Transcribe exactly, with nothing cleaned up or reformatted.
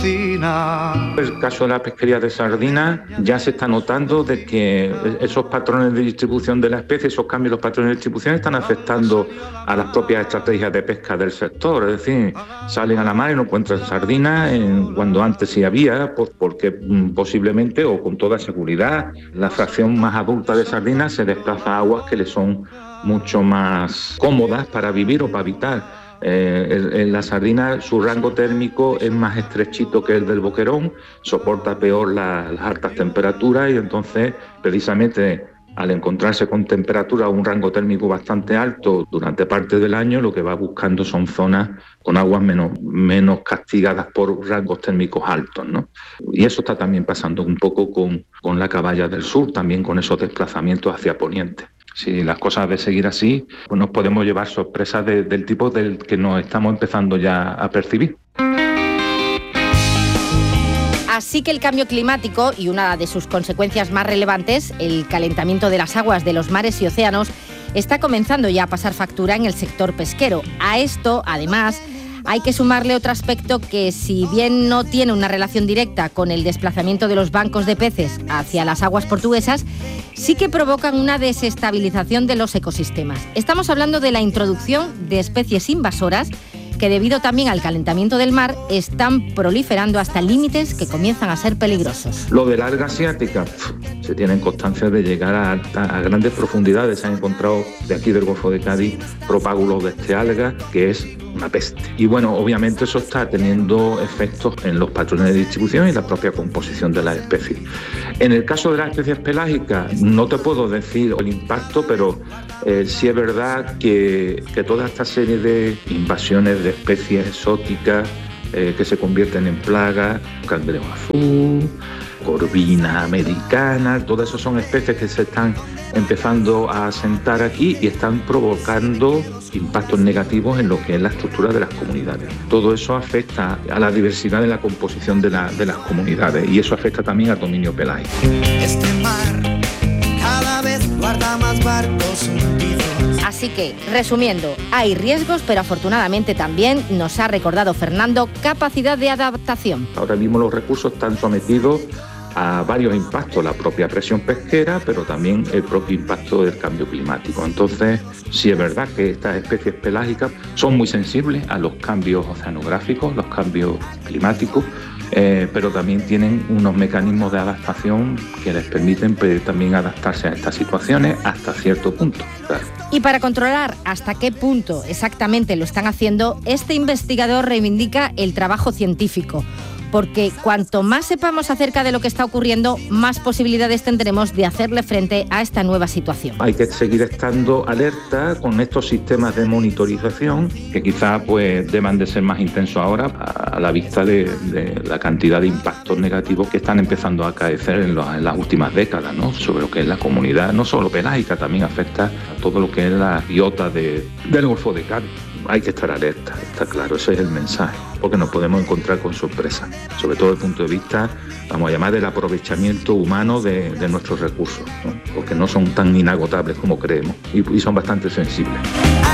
cocina. El caso de la pesquería de sardinas ya se está notando de que esos patrones de distribución de la especie, esos cambios en los patrones de distribución están afectando a las propias estrategias de pesca del sector. Es decir, salen a la mar y no encuentran sardinas en, cuando antes sí había, pues porque posiblemente o con toda seguridad la fracción más adulta de sardinas se desplaza a aguas que le son mucho más cómodas para vivir o para habitar. Eh, en la sardina su rango térmico es más estrechito que el del boquerón, soporta peor la, las altas temperaturas y entonces precisamente al encontrarse con temperatura un rango térmico bastante alto durante parte del año, lo que va buscando son zonas con aguas menos, menos castigadas por rangos térmicos altos, ¿no? Y eso está también pasando un poco con, con la caballa del sur, también con esos desplazamientos hacia poniente. Si las cosas deben seguir así, pues nos podemos llevar sorpresas de, del tipo del que nos estamos empezando ya a percibir. Así que el cambio climático y una de sus consecuencias más relevantes, el calentamiento de las aguas de los mares y océanos, está comenzando ya a pasar factura en el sector pesquero. A esto, además, hay que sumarle otro aspecto que, si bien no tiene una relación directa con el desplazamiento de los bancos de peces hacia las aguas portuguesas, sí que provocan una desestabilización de los ecosistemas. Estamos hablando de la introducción de especies invasoras que, debido también al calentamiento del mar, están proliferando hasta límites que comienzan a ser peligrosos. Lo de la alga asiática, se tienen constancia de llegar a, alta, a grandes profundidades. Se han encontrado de aquí del Golfo de Cádiz propágulos de este alga, que es una peste. Y bueno, obviamente eso está teniendo efectos en los patrones de distribución y la propia composición de las especies. En el caso de las especies pelágicas, no te puedo decir el impacto, pero eh, sí es verdad que, que toda esta serie de invasiones de especies exóticas eh, que se convierten en plagas, cangrejo azul, corvina americana, todas esas son especies que se están empezando a asentar aquí y están provocando impactos negativos en lo que es la estructura de las comunidades. Todo eso afecta a la diversidad de la composición de, la, de las comunidades y eso afecta también al dominio pelágico. Este mar cada vez guarda más barcos hundidos. Así que, resumiendo, hay riesgos, pero afortunadamente también, nos ha recordado Fernando, capacidad de adaptación. Ahora mismo los recursos están sometidos a varios impactos, la propia presión pesquera, pero también el propio impacto del cambio climático. Entonces, sí es verdad que estas especies pelágicas son muy sensibles a los cambios oceanográficos, los cambios climáticos, eh, pero también tienen unos mecanismos de adaptación que les permiten pues, también adaptarse a estas situaciones hasta cierto punto. Claro. Y para controlar hasta qué punto exactamente lo están haciendo, este investigador reivindica el trabajo científico, porque cuanto más sepamos acerca de lo que está ocurriendo, más posibilidades tendremos de hacerle frente a esta nueva situación. Hay que seguir estando alerta con estos sistemas de monitorización, que quizá pues, deban de ser más intensos ahora a la vista de, de la cantidad de impactos negativos que están empezando a acaecer en, los, en las últimas décadas, ¿no? Sobre lo que es la comunidad, no solo pelágica, también afecta a todo lo que es la biota de, del Golfo de Cádiz. Hay que estar alerta, está claro, ese es el mensaje, porque nos podemos encontrar con sorpresas, sobre todo desde el punto de vista, vamos a llamar, del aprovechamiento humano de, de nuestros recursos, ¿no? Porque no son tan inagotables como creemos y, y son bastante sensibles.